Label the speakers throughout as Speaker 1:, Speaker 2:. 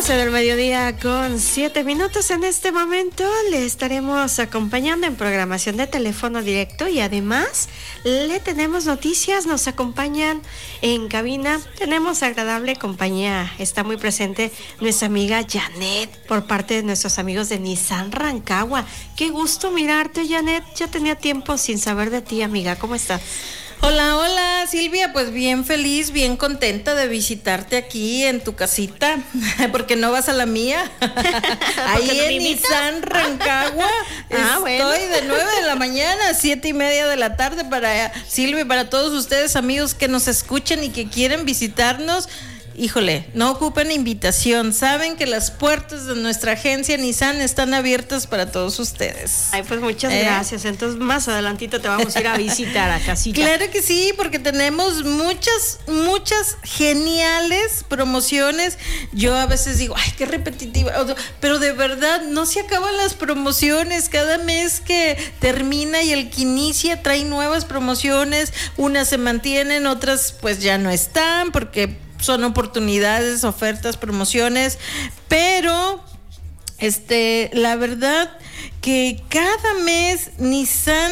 Speaker 1: 12 del mediodía con 7 minutos. En este momento le estaremos acompañando en programación de teléfono directo y además le tenemos noticias. Nos acompañan en cabina. Tenemos agradable compañía. Está muy presente nuestra amiga Janet por parte de nuestros amigos de Nissan Rancagua. Qué gusto mirarte, Janet. Ya tenía tiempo sin saber de ti, amiga. ¿Cómo estás?
Speaker 2: Hola, hola Silvia, pues bien feliz, bien contenta de visitarte aquí en tu casita, porque no vas a la mía, ahí en Nissan Rancagua. Estoy de 9 de la mañana a 7:30 de la tarde para Silvia y para todos ustedes amigos que nos escuchan y que quieren visitarnos. Híjole, no ocupen invitación. Saben que las puertas de nuestra agencia Nissan están abiertas para todos ustedes.
Speaker 1: Ay, pues muchas gracias. Entonces, más adelantito te vamos a ir a visitar a casita.
Speaker 2: Claro que sí, porque tenemos muchas geniales promociones. Yo a veces digo, ay, qué repetitiva. Pero de verdad, no se acaban las promociones. Cada mes que termina y el que inicia trae nuevas promociones. Unas se mantienen, otras pues ya no están, porque son oportunidades, ofertas, promociones, pero la verdad que cada mes Nissan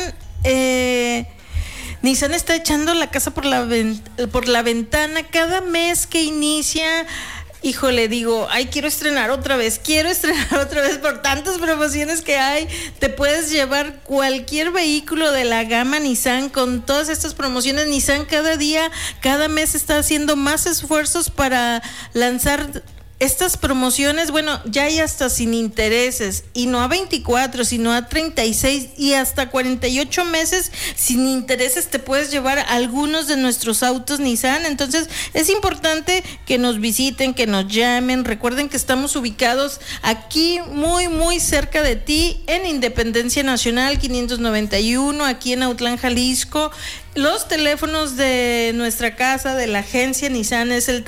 Speaker 2: está echando la casa por la ventana. Cada mes que inicia, híjole, digo, ay, quiero estrenar otra vez por tantas promociones que hay. Te puedes llevar cualquier vehículo de la gama Nissan con todas estas promociones. Nissan cada mes está haciendo más esfuerzos para lanzar estas promociones. Bueno, ya hay hasta sin intereses, y no a 24, sino a 36 y hasta 48 meses sin intereses te puedes llevar algunos de nuestros autos Nissan. Entonces es importante que nos visiten, que nos llamen. Recuerden que estamos ubicados aquí muy cerca de ti en Independencia Nacional 591, aquí en Autlán, Jalisco. Los teléfonos de nuestra casa, de la agencia Nissan, es el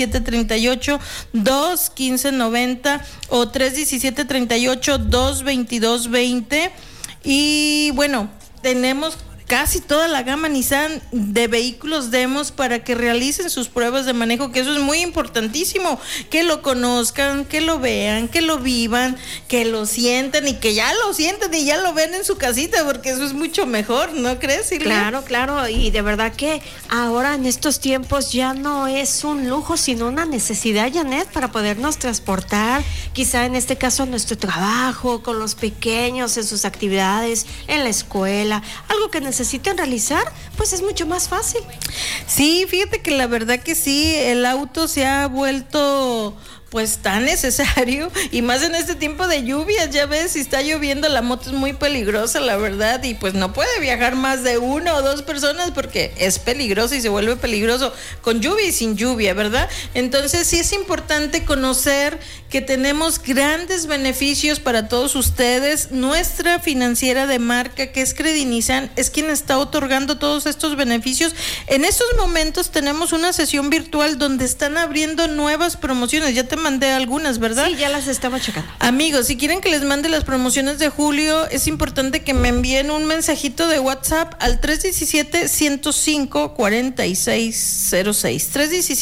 Speaker 2: 317-38-215-90 o 317-38-222-20. Y bueno, tenemos casi toda la gama Nissan de vehículos demos para que realicen sus pruebas de manejo, que eso es muy importantísimo, que lo conozcan, que lo vean, que lo vivan, que lo sientan y que ya lo sientan y ya lo ven en su casita, porque eso es mucho mejor, ¿no crees, Silvia?
Speaker 1: Claro, y de verdad que ahora en estos tiempos ya no es un lujo, sino una necesidad, Janet, para podernos transportar, quizá en este caso nuestro trabajo, con los pequeños, en sus actividades, en la escuela, algo que necesiten realizar, pues es mucho más fácil.
Speaker 2: Sí, fíjate que la verdad que sí, el auto se ha vuelto pues tan necesario, y más en este tiempo de lluvias. Ya ves, si está lloviendo la moto es muy peligrosa, la verdad, y pues no puede viajar más de una o dos personas porque es peligroso y se vuelve peligroso con lluvia y sin lluvia, ¿verdad? Entonces sí es importante conocer que tenemos grandes beneficios para todos ustedes. Nuestra financiera de marca, que es Credit Nissan, es quien está otorgando todos estos beneficios. En estos momentos tenemos una sesión virtual donde están abriendo nuevas promociones. Ya te mandé algunas, ¿verdad?
Speaker 1: Sí, ya las estamos checando.
Speaker 2: Amigos, si quieren que les mande las promociones de julio, es importante que me envíen un mensajito de WhatsApp al 317-105-4606.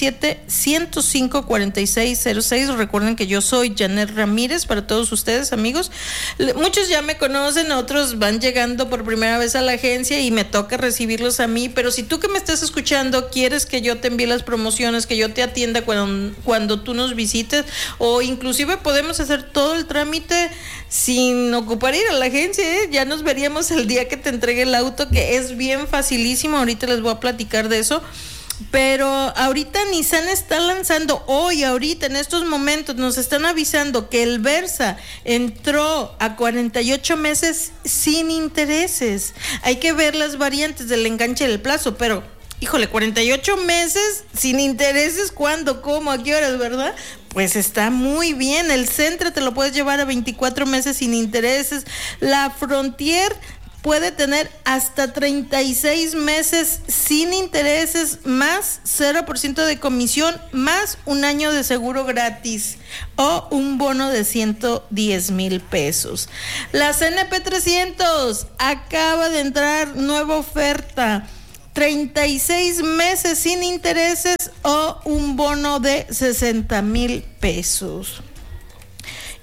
Speaker 2: 317-105-4606. Recuerden que yo soy Janet Ramírez para todos ustedes, amigos. Muchos ya me conocen, otros van llegando por primera vez a la agencia y me toca recibirlos a mí, pero si tú que me estás escuchando quieres que yo te envíe las promociones, que yo te atienda cuando tú nos visites, o inclusive podemos hacer todo el trámite sin ocupar ir a la agencia, ya nos veríamos el día que te entregue el auto, que es bien facilísimo. Ahorita les voy a platicar de eso. Pero ahorita Nissan está lanzando, ahorita en estos momentos nos están avisando que el Versa entró a 48 meses sin intereses. Hay que ver las variantes del enganche del plazo, pero híjole, 48 meses sin intereses, ¿cuándo? ¿Cómo? ¿A qué horas, verdad? Pues está muy bien. El Sentra te lo puedes llevar a 24 meses sin intereses. La Frontier puede tener hasta 36 meses sin intereses, más 0% de comisión, más un año de seguro gratis o un bono de 110,000 pesos. La CNP 300 acaba de entrar nueva oferta. 36 meses sin intereses o un bono de 60,000 pesos.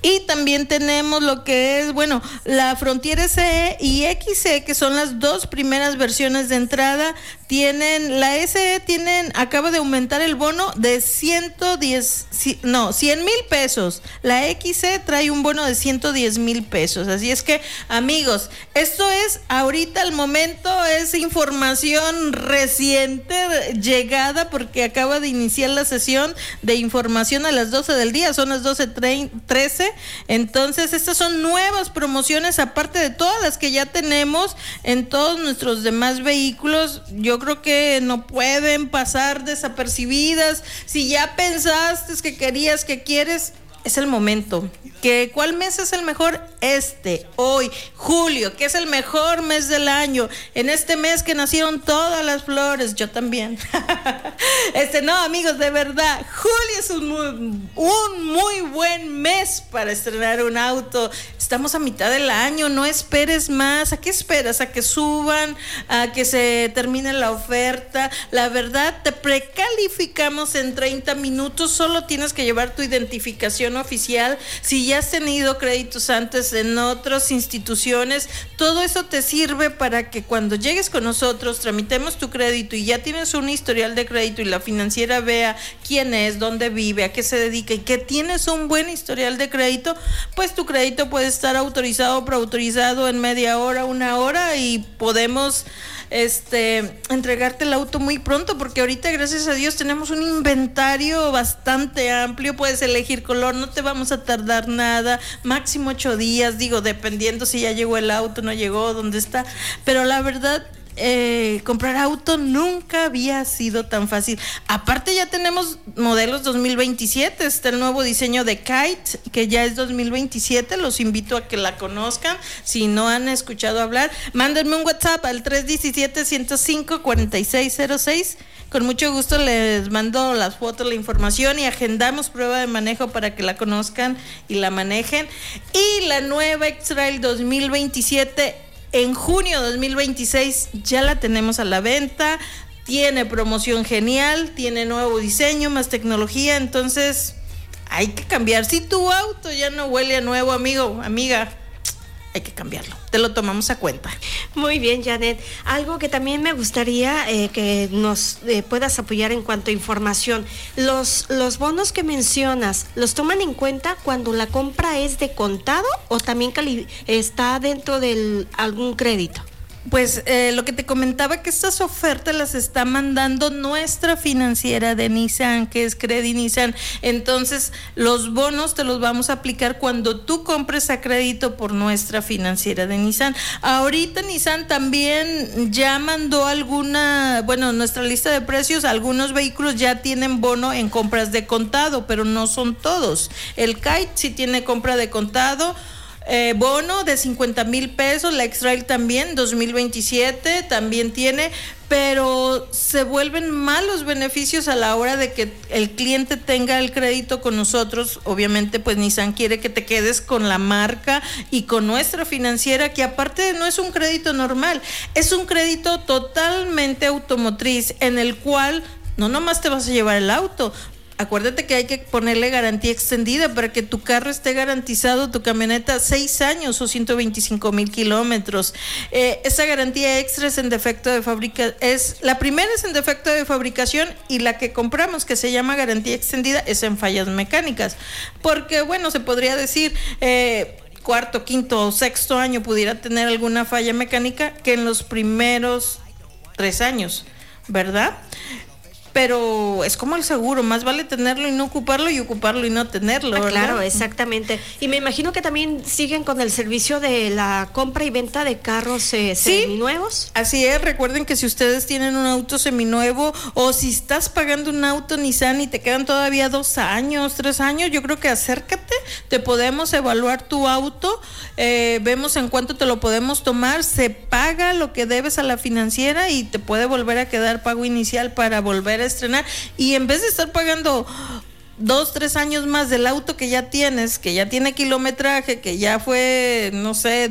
Speaker 2: Y también tenemos lo que es, bueno, la Frontier SE y XE, que son las dos primeras versiones de entrada. La SE acaba de aumentar el bono de 100,000 pesos. La XE trae un bono de 110,000 pesos. Así es que, amigos, esto es ahorita al momento, es información reciente llegada porque acaba de iniciar la sesión de información a las 12 del día, son las 12:13. Entonces, estas son nuevas promociones, aparte de todas las que ya tenemos en todos nuestros demás vehículos. Yo creo que no pueden pasar desapercibidas. Si ya pensaste que querías, que quieres, es el momento. ¿Cuál mes es el mejor? Hoy, julio, que es el mejor mes del año. En este mes que nacieron todas las flores, yo también. No, amigos, de verdad, julio es un muy buen mes para estrenar un auto. Estamos a mitad del año, no esperes más. ¿A qué esperas? ¿A que suban? ¿A que se termine la oferta? La verdad, te precalificamos en 30 minutos. Solo tienes que llevar tu identificación oficial. Si ya has tenido créditos antes en otras instituciones, todo eso te sirve para que cuando llegues con nosotros, tramitemos tu crédito y ya tienes un historial de crédito y la financiera vea quién es, dónde vive, a qué se dedica y que tienes un buen historial de crédito, pues tu crédito puede estar autorizado o preautorizado en media hora, 1 hora y podemos entregarte el auto muy pronto, porque ahorita, gracias a Dios, tenemos un inventario bastante amplio. Puedes elegir color, no te vamos a tardar nada, máximo 8 días, dependiendo si ya llegó el auto, no llegó, dónde está, pero la verdad, comprar auto nunca había sido tan fácil. Aparte, ya tenemos modelos 2027, está el nuevo diseño de Kite, que ya es 2027, los invito a que la conozcan. Si no han escuchado hablar, mándenme un WhatsApp al 317-105-4606. Con mucho gusto les mando las fotos, la información y agendamos prueba de manejo para que la conozcan y la manejen. Y la nueva X-Trail 2027 en junio 2026 ya la tenemos a la venta. Tiene promoción genial, tiene nuevo diseño, más tecnología, entonces hay que cambiar. Si tu auto ya no huele a nuevo, amigo, amiga, hay que cambiarlo. Te lo tomamos a cuenta.
Speaker 1: Muy bien, Janet. Algo que también me gustaría que nos puedas apoyar en cuanto a información. Los bonos que mencionas, ¿los toman en cuenta cuando la compra es de contado o también está dentro de algún crédito?
Speaker 2: Pues lo que te comentaba, que estas ofertas las está mandando nuestra financiera de Nissan, que es Credi Nissan. Entonces, los bonos te los vamos a aplicar cuando tú compres a crédito por nuestra financiera de Nissan. Ahorita Nissan también ya mandó nuestra lista de precios. Algunos vehículos ya tienen bono en compras de contado, pero no son todos. El Kite sí tiene compra de contado. Bono de 50,000 pesos, la X-Trail también, 2027 también tiene, pero se vuelven mal los beneficios a la hora de que el cliente tenga el crédito con nosotros. Obviamente, pues Nissan quiere que te quedes con la marca y con nuestra financiera, que aparte no es un crédito normal, es un crédito totalmente automotriz, en el cual no nomás te vas a llevar el auto. Acuérdate que hay que ponerle garantía extendida para que tu carro esté garantizado, tu camioneta, 6 años o 125,000 kilómetros. Esa garantía extra es en defecto de la primera es en defecto de fabricación, y la que compramos, que se llama garantía extendida, es en fallas mecánicas. Porque, se podría decir, cuarto, quinto o sexto año pudiera tener alguna falla mecánica que en los primeros 3 años, ¿verdad? Pero es como el seguro, más vale tenerlo y no ocuparlo, y ocuparlo y no tenerlo, ¿verdad?
Speaker 1: Claro, exactamente. Y me imagino que también siguen con el servicio de la compra y venta de carros seminuevos.
Speaker 2: Así es. Recuerden que si ustedes tienen un auto seminuevo, o si estás pagando un auto Nissan y te quedan todavía 2 años, 3 años, yo creo que acércate, te podemos evaluar tu auto, vemos en cuánto te lo podemos tomar, se paga lo que debes a la financiera y te puede volver a quedar pago inicial para volver a estrenar, y en vez de estar pagando 2-3 años más del auto que ya tienes, que ya tiene kilometraje, que ya fue, no sé,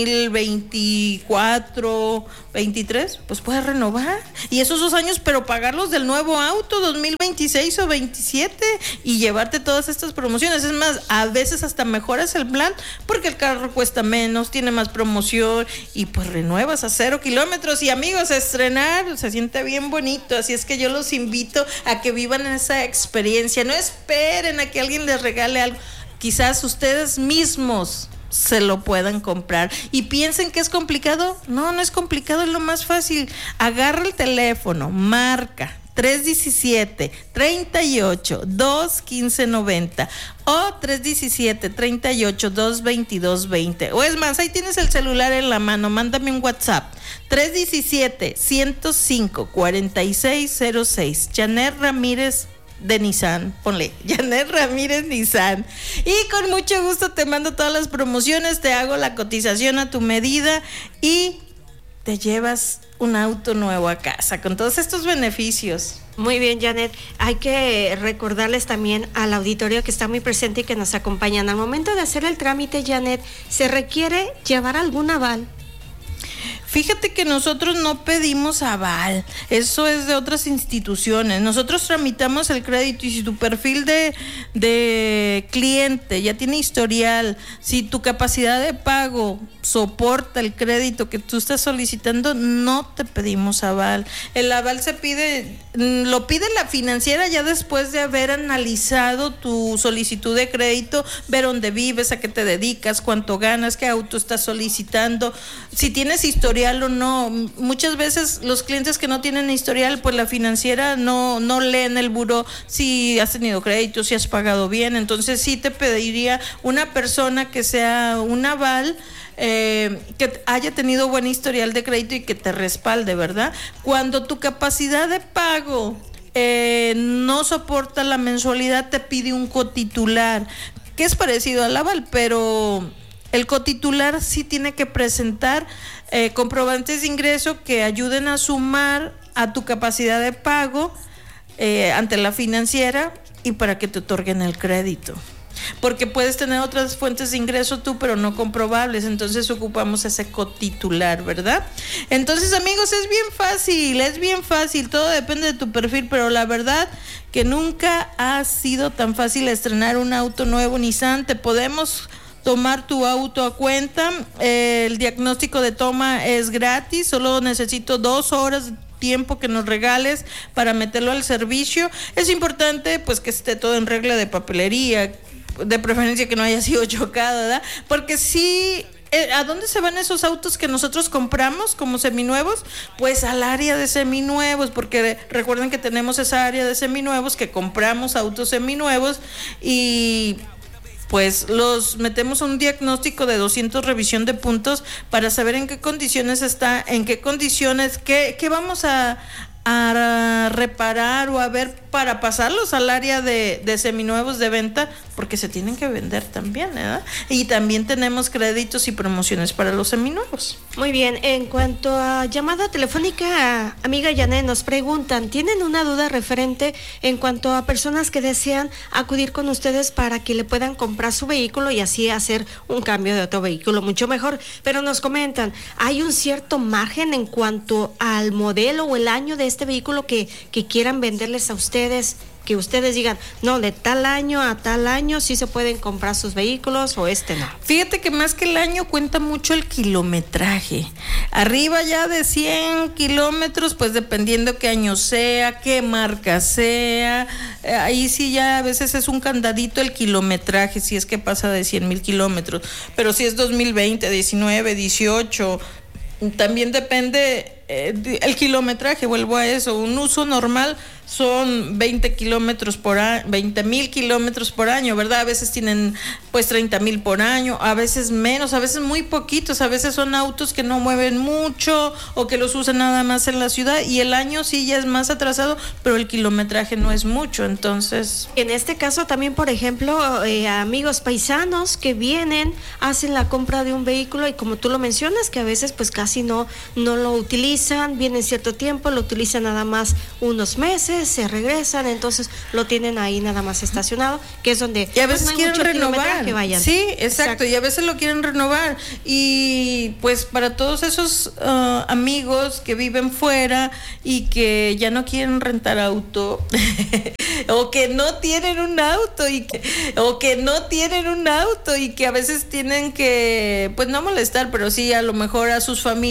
Speaker 2: 2024, 23, pues puedes renovar. Y esos 2 años, pero pagarlos del nuevo auto, 2026 o 27, y llevarte todas estas promociones. Es más, a veces hasta mejoras el plan porque el carro cuesta menos, tiene más promoción y pues renuevas a 0 kilómetros. Y amigos, estrenar se siente bien bonito, así es que yo los invito a que vivan esa experiencia. No esperen a que alguien les regale algo, quizás ustedes mismos se lo puedan comprar. Y piensen que es complicado. No, no es complicado, es lo más fácil. Agarra el teléfono, marca 317-38-215-90 o 317-38-222-20. O es más, ahí tienes el celular en la mano, mándame un WhatsApp. 317-105-4606. Janet Ramírez de Nissan, ponle Janet Ramírez Nissan, y con mucho gusto te mando todas las promociones, te hago la cotización a tu medida y te llevas un auto nuevo a casa con todos estos beneficios.
Speaker 1: Muy bien, Janet. Hay que recordarles también al auditorio que está muy presente y que nos acompañan. Al momento de hacer el trámite, Janet, ¿se requiere llevar algún aval?
Speaker 2: Fíjate que nosotros no pedimos aval, eso es de otras instituciones. Nosotros tramitamos el crédito y si tu perfil de cliente ya tiene historial, si tu capacidad de pago soporta el crédito que tú estás solicitando, no te pedimos aval. El aval lo pide la financiera ya después de haber analizado tu solicitud de crédito, ver dónde vives, a qué te dedicas, cuánto ganas, qué auto estás solicitando, si tienes historial o no. Muchas veces los clientes que no tienen historial, pues la financiera no leen el buró si has tenido crédito, si has pagado bien. Entonces sí te pediría una persona que sea un aval, que haya tenido buen historial de crédito y que te respalde, ¿verdad? Cuando tu capacidad de pago no soporta la mensualidad, te pide un cotitular, que es parecido al aval, pero el cotitular sí tiene que presentar comprobantes de ingreso que ayuden a sumar a tu capacidad de pago ante la financiera y para que te otorguen el crédito. Porque puedes tener otras fuentes de ingreso tú, pero no comprobables, entonces ocupamos ese cotitular, ¿verdad? Entonces, amigos, es bien fácil, todo depende de tu perfil, pero la verdad que nunca ha sido tan fácil estrenar un auto nuevo Nissan. Te podemos tomar tu auto a cuenta, el diagnóstico de toma es gratis, solo necesito 2 horas de tiempo que nos regales para meterlo al servicio. Es importante pues que esté todo en regla de papelería, de preferencia que no haya sido chocado, ¿verdad? Porque si ¿a dónde se van esos autos que nosotros compramos como seminuevos? Pues al área de seminuevos, porque recuerden que tenemos esa área de seminuevos que compramos autos seminuevos y pues los metemos a un diagnóstico de 200 revisión de puntos para saber en qué condiciones está, en qué condiciones, qué vamos a reparar o a ver para pasarlos al área de seminuevos de venta, porque se tienen que vender también, ¿verdad? Y también tenemos créditos y promociones para los seminuevos.
Speaker 1: Muy bien, en cuanto a llamada telefónica, amiga Janet, nos preguntan, ¿tienen una duda referente en cuanto a personas que desean acudir con ustedes para que le puedan comprar su vehículo y así hacer un cambio de otro vehículo mucho mejor? Pero nos comentan, ¿hay un cierto margen en cuanto al modelo o el año de este vehículo que quieran venderles a ustedes? Que ustedes digan, no, de tal año a tal año sí se pueden comprar sus vehículos o no.
Speaker 2: Fíjate que más que el año cuenta mucho el kilometraje. Arriba ya de 100 kilómetros, pues dependiendo qué año sea, qué marca sea, ahí sí ya a veces es un candadito el kilometraje, si es que pasa de 100,000 kilómetros. Pero si es 2020, 19, 18, también depende el kilometraje, vuelvo a eso. Un uso normal son 20,000 kilómetros por año, ¿verdad? A veces tienen pues 30,000 por año, a veces menos, a veces muy poquitos, a veces son autos que no mueven mucho o que los usan nada más en la ciudad y el año sí ya es más atrasado, pero el kilometraje no es mucho, entonces.
Speaker 1: En este caso también, por ejemplo, amigos paisanos que vienen, hacen la compra de un vehículo y como tú lo mencionas, que a veces pues casi no lo utilizan, vienen cierto tiempo, lo utilizan nada más unos meses veces se regresan, entonces lo tienen ahí nada más estacionado, que es donde
Speaker 2: y a veces
Speaker 1: no hay
Speaker 2: quieren
Speaker 1: mucho
Speaker 2: renovar.
Speaker 1: que vayan.
Speaker 2: Sí, exacto, y a veces lo quieren renovar. Y pues para todos esos amigos que viven fuera y que ya no quieren rentar auto o que no tienen un auto y que a veces tienen que, pues no molestar, pero sí a lo mejor a sus familias